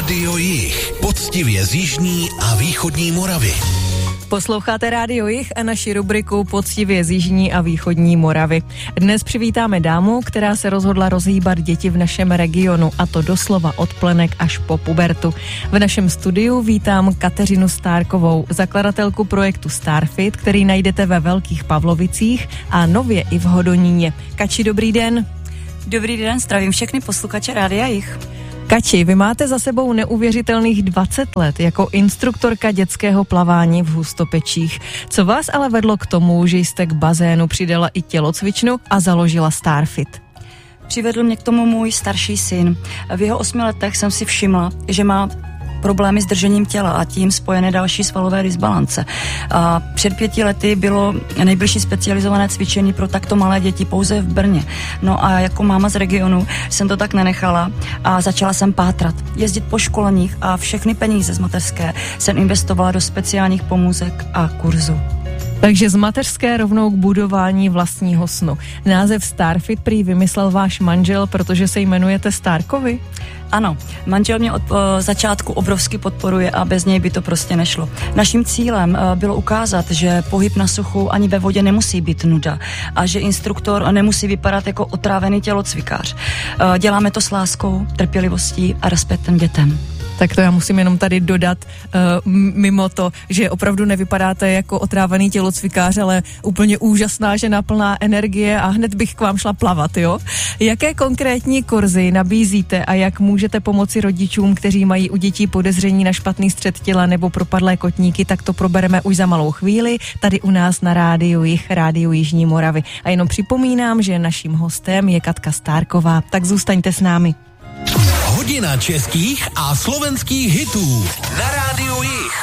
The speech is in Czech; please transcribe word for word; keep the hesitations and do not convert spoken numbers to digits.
Rádio Jih, poctivě z jižní a východní Moravy. Posloucháte Rádio Jih a naši rubriku Poctivě z jižní a východní Moravy. Dnes přivítáme dámu, která se rozhodla rozhýbat děti v našem regionu, a to doslova od plenek až po pubertu. V našem studiu vítám Kateřinu Stárkovou, zakladatelku projektu Starfit, který najdete ve Velkých Pavlovicích a nově i v Hodoníně. Kači, dobrý den. Dobrý den, zdravím všechny posluchače Rádia Jih. Kači, vy máte za sebou neuvěřitelných dvacet let jako instruktorka dětského plavání v Hustopečích. Co vás ale vedlo k tomu, že jste k bazénu přidala i tělocvičnu a založila Starfit? Přivedl mě k tomu můj starší syn. V jeho osmi letech jsem si všimla, že má problémy s držením těla a tím spojené další svalové disbalance. A před pěti lety bylo nejbližší specializované cvičení pro takto malé děti pouze v Brně. No a jako máma z regionu jsem to tak nenechala a začala jsem pátrat, jezdit po školeních a všechny peníze z mateřské jsem investovala do speciálních pomůcek a kurzů. Takže z mateřské rovnou k budování vlastního snu. Název Starfit prý vymyslel váš manžel, protože se jmenujete Stárkovi? Ano, manžel mě od uh, začátku obrovsky podporuje a bez něj by to prostě nešlo. Naším cílem uh, bylo ukázat, že pohyb na suchu ani ve vodě nemusí být nuda a že instruktor nemusí vypadat jako otrávený tělocvikář. Uh, děláme to s láskou, trpělivostí a respektem dětem. Tak to já musím jenom tady dodat uh, mimo to, že opravdu nevypadáte jako otrávený tělocvikář, ale úplně úžasná žena plná energie a hned bych k vám šla plavat, jo? Jaké konkrétní kurzy nabízíte a jak můžete pomoci rodičům, kteří mají u dětí podezření na špatný střed těla nebo propadlé kotníky, tak to probereme už za malou chvíli tady u nás na Rádiu Jih, Rádiu Jižní Moravy. A jenom připomínám, že naším hostem je Katka Stárková, tak zůstaňte s námi. Hodina českých a slovenských hitů na Rádiu Jih.